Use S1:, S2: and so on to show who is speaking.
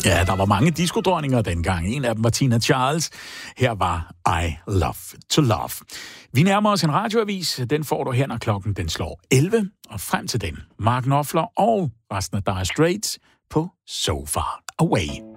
S1: Ja, der var mange diskodronninger dengang. En af dem var Tina Charles. Her var I Love to Love. Vi nærmer os en radioavis. Den får du her, når klokken den slår 11. Og frem til den, Mark Knopfler og resten af Dire Straits på So Far Away.